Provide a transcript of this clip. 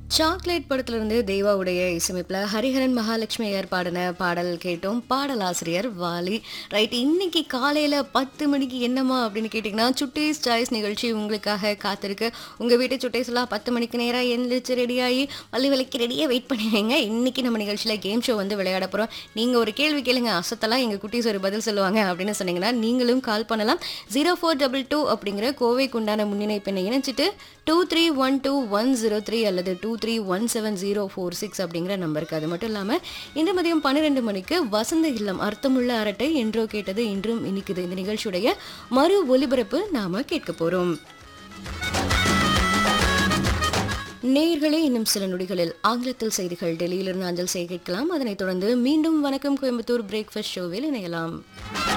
Chocolate படத்திலிருந்து தேவாவுடைய இசையமைப்பில் ஹரிஹரன் மகாலட்சுமி ஐயர் பாடின பாடல் கேட்டோம். பாடலாசிரியர் வாலி. ரைட், இன்னைக்கு காலையில் 10 மணிக்கு என்னம்மா அப்படின்னு கேட்டிங்கன்னா, சுட்டீஸ் சாய்ஸ் நிகழ்ச்சி உங்களுக்காக காத்திருக்கு. உங்கள் வீட்டு சுட்டீஸ்லாம் 10 மணிக்கு நேராக எழுந்திரிச்சு ரெடியாகி பள்ளி வேலைக்கு ரெடியாக வெயிட் பண்ணுவீங்க. இன்னைக்கு நம்ம நிகழ்ச்சியில் கேம் ஷோ வந்து விளையாட போகிறோம். நீங்கள் ஒரு கேள்வி கேளுங்க, அசத்தெல்லாம் எங்கள் குட்டீஸ் ஒரு பதில் சொல்லுவாங்க அப்படின்னு சொன்னீங்கன்னா நீங்களும் கால் பண்ணலாம். 0422 அப்படிங்கிற கோவைக்கு உண்டான முன்னிணைப்பெண்ணை இணைச்சிட்டு 2312 103 அல்லது 23170446 அப்படிங்கிற நம்பருக்கு. அது மட்டும் இல்லாமல் இன்று மதியம் 12 மணிக்கு வசந்த இல்லம் அர்த்தமுள்ள அரட்டை என்றோ கேட்டது இன்றும் இனிக்குது இந்த நிகழ்ச்சியுடைய மறு ஒலிபரப்பு நாம கேட்க போறோம். நேயர்களே, இன்னும் சில நொடிகளில் ஆங்கிலத்தில் செய்திகள் டெல்லியிலிருந்து அஞ்சல் செய்ய கேட்கலாம். அதனைத் தொடர்ந்து மீண்டும் வணக்கம் கோயம்புத்தூர் பிரேக்ஃபாஸ்ட் ஷோவில் இணையலாம்.